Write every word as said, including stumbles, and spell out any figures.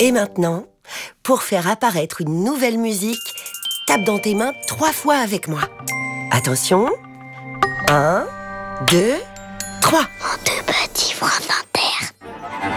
Et maintenant, pour faire apparaître une nouvelle musique, tape dans tes mains trois fois avec moi. Attention. Un, deux, trois. Mon deux petits frères d'inter.